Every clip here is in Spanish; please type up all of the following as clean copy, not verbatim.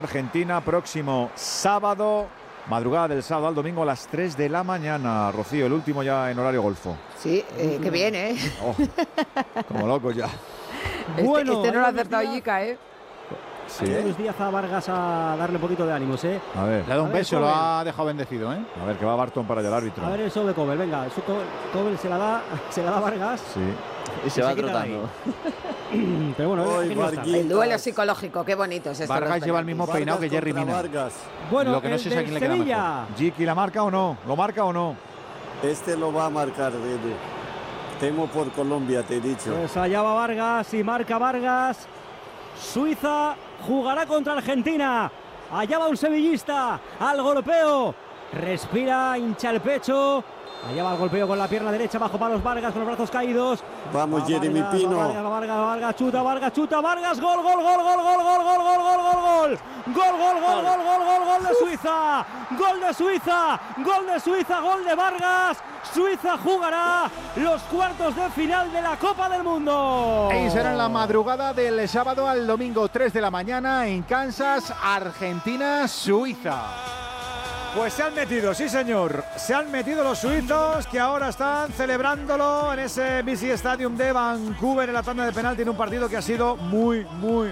Argentina, próximo sábado, madrugada del sábado al domingo a las 3 de la mañana. Rocío, el último ya en horario golfo. Sí, qué bien, ¿eh? Oh, como locos ya. Bueno, este no lo ha acertado Yica, ¿eh? Sí. Buenos días a Vargas a darle un poquito de ánimos, ¿eh? A ver. Le ha dado un beso, lo ha dejado bendecido, ¿eh? A ver, que va Barton para allá el árbitro. A ver eso de Cobel, venga. Cobel se la da Vargas. Sí. Y se va trotando. Pero bueno, el duelo psicológico, qué bonito es esto. Vargas lleva el mismo peinado que Jerry Mina. Vargas. Bueno, lo que no sé es a quién le queda mejor. Jiki, ¿la marca o no? ¿Lo marca o no? Este lo va a marcar, Edu. Temo por Colombia, te he dicho. Pues allá va Vargas y marca Vargas. Suiza jugará contra Argentina. Allá va un sevillista al golpeo. Respira, hincha el pecho. Allá va el golpeo con la pierna derecha, bajo palos Vargas con los brazos caídos. Vamos, Jeremy Pino. Vargas, chuta, Vargas, gol de Suiza. Gol de Suiza, gol de Vargas. Suiza jugará los cuartos de final de la Copa del Mundo. Y será en la madrugada del sábado al domingo, 3 de la mañana en Kansas, Argentina, Suiza. Pues se han metido, sí señor, se han metido los suizos que ahora están celebrándolo en ese BC Stadium de Vancouver en la tanda de penalti en un partido que ha sido muy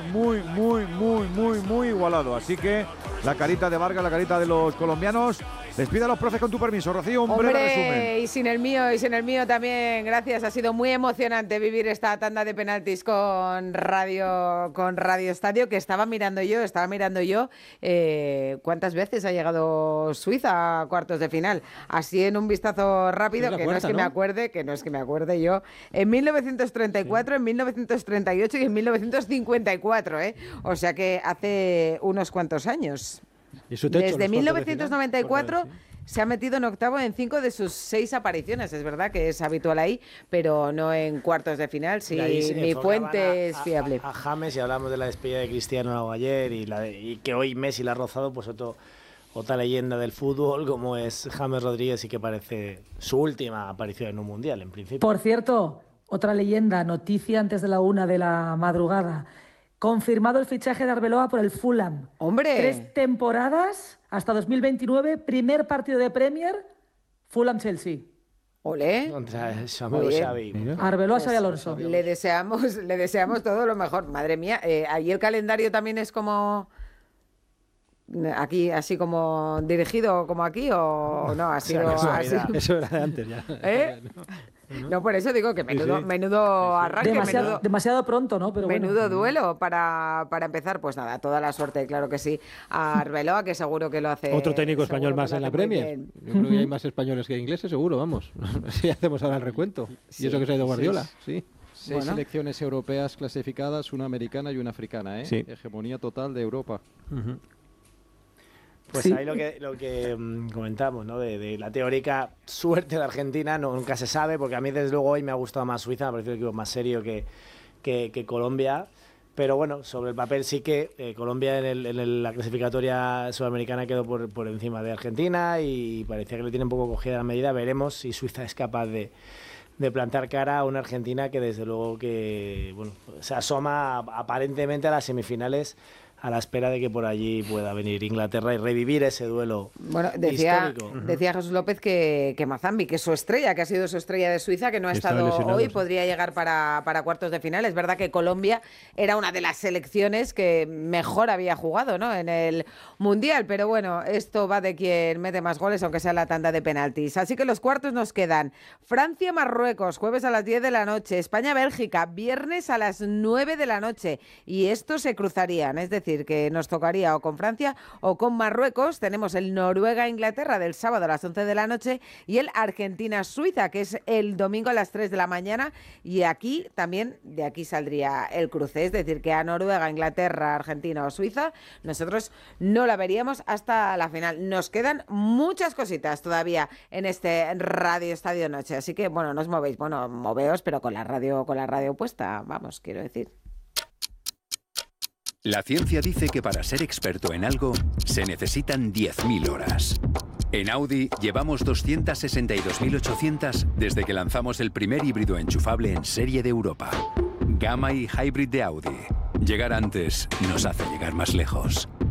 igualado. Así que la carita de Vargas, la carita de los colombianos. Despida a los profes con tu permiso, Rocío, un breve resumen. Y sin el mío también, gracias. Ha sido muy emocionante vivir esta tanda de penaltis con Radio Estadio, que estaba mirando yo. ¿Cuántas veces ha llegado Suiza a cuartos de final? Así en un vistazo rápido, que no es que me acuerde yo. En 1934, en 1938 y en 1954, ¿eh? O sea que hace unos cuantos años. Desde 1994 se ha metido en octavo en 5 de sus 6 apariciones. Es verdad que es habitual ahí, pero no en cuartos de final. Si mi fuente es fiable. A James, y hablamos de la despedida de Cristiano ayer y que hoy Messi la ha rozado, pues otra leyenda del fútbol como es James Rodríguez, y que parece su última aparición en un mundial, en principio. Por cierto, otra leyenda, noticia antes de la 1 de la madrugada. Confirmado el fichaje de Arbeloa por el Fulham. ¡Hombre! 3 temporadas hasta 2029, primer partido de Premier, Fulham-Chelsea. ¡Olé! Contra su amigo Xavi. Arbeloa, Xabi Alonso. Le deseamos todo lo mejor. Madre mía, ahí el calendario también es como... Aquí, así como dirigido como aquí, o no, ha sido así. Eso era de antes ya. ¿Eh? No, por eso digo que menudo arranque. Demasiado pronto, ¿no? Pero menudo duelo para empezar. Pues nada, toda la suerte, claro que sí, a Arbeloa, que seguro que lo hace. Otro técnico español más en la Premier. Yo creo que hay más españoles que ingleses, seguro, vamos. Si hacemos ahora el recuento. Sí. Y eso que se ha ido Guardiola, sí. 6 selecciones europeas clasificadas, una americana y una africana, ¿eh? Sí. Hegemonía total de Europa. Pues ahí lo que comentamos, ¿no? De la teórica suerte de Argentina, nunca se sabe, porque a mí desde luego hoy me ha gustado más Suiza, me ha parecido un equipo más serio que Colombia. Pero bueno, sobre el papel sí que Colombia en la clasificatoria sudamericana quedó por encima de Argentina y parecía que le tiene un poco cogida la medida. Veremos si Suiza es capaz de plantar cara a una Argentina que desde luego que se asoma aparentemente a las semifinales, a la espera de que por allí pueda venir Inglaterra y revivir ese duelo histórico. Decía Jesús López que Mazambi, que es su estrella, que ha sido su estrella de Suiza, que no ha estado hoy, podría llegar para cuartos de final. Es verdad que Colombia era una de las selecciones que mejor había jugado, ¿no?, en el Mundial, pero bueno, esto va de quien mete más goles, aunque sea la tanda de penaltis. Así que los cuartos nos quedan Francia-Marruecos, jueves a las 10 de la noche, España-Bélgica, viernes a las 9 de la noche, y estos se cruzarían, es decir, que nos tocaría o con Francia o con Marruecos. Tenemos el Noruega-Inglaterra del sábado a las 11 de la noche y el Argentina-Suiza, que es el domingo a las 3 de la mañana, y aquí también, de aquí saldría el cruce, es decir, que a Noruega, Inglaterra, Argentina o Suiza nosotros no la veríamos hasta la final. Nos quedan muchas cositas todavía en este Radio Estadio Noche, así que no os movéis, moveos, pero con la radio puesta, vamos, quiero decir. La ciencia dice que para ser experto en algo se necesitan 10.000 horas. En Audi llevamos 262.800 desde que lanzamos el primer híbrido enchufable en serie de Europa. Gamma y Hybrid de Audi. Llegar antes nos hace llegar más lejos.